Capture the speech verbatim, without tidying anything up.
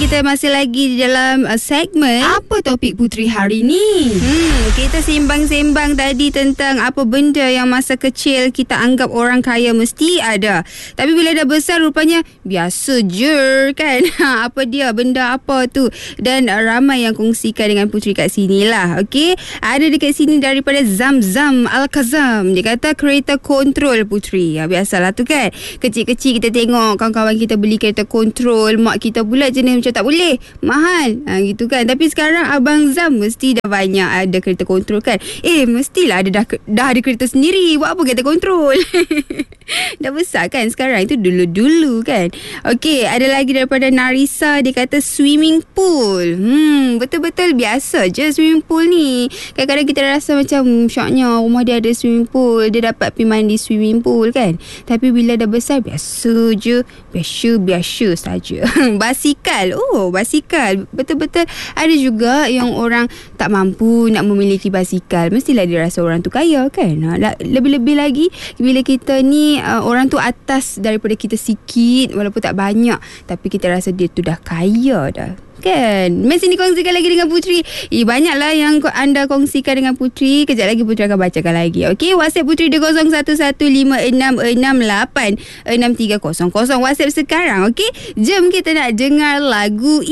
kita masih lagi di dalam uh, segmen Apa topik Puteri hari ni? Hmm, kita sembang-sembang tadi tentang apa benda yang masa kecil kita anggap orang kaya mesti ada. Tapi bila dah besar rupanya biasa je kan. Apa dia, benda apa tu. Dan uh, ramai yang kongsikan dengan Puteri kat sini lah. Okey, ada dekat sini daripada Zamzam Al-Kazam. Dia kata kereta kontrol Puteri. Ha, biasalah tu kan. Kecil-kecil kita tengok kawan-kawan kita beli kereta kontrol. Mak kita pula jenis macam tak boleh, mahal, ha, gitu kan. Tapi sekarang Abang Zam mesti dah banyak ada kereta kontrol kan. Eh, mestilah ada dah, dah ada kereta sendiri. Buat apa kereta kontrol? Dah besar kan sekarang. Itu dulu-dulu kan. Okey, ada lagi daripada Narisa. Dia kata swimming pool. Hmm, betul-betul biasa je swimming pool ni. Kadang-kadang kita rasa macam syoknya rumah dia ada swimming pool, dia dapat pergi mandi swimming pool kan. Tapi bila dah besar biasa je. Biasa-biasa saja. Basikal. Oh, basikal. Betul-betul ada juga yang orang tak mampu nak memiliki basikal. Mestilah dia rasa orang tu kaya kan. Lebih-lebih lagi bila kita ni uh, orang tu atas daripada kita sikit, walaupun tak banyak, tapi kita rasa dia tu dah kaya dah kan. Mesti dikongsikan lagi dengan Puteri. Eh, banyaklah yang anda kongsikan dengan Puteri. Kejap lagi Puteri akan bacakan lagi. Okey, WhatsApp Puteri dia kosong satu satu lima enam enam lapan enam tiga kosong kosong. WhatsApp sekarang. Okey, jom kita nak dengar lagu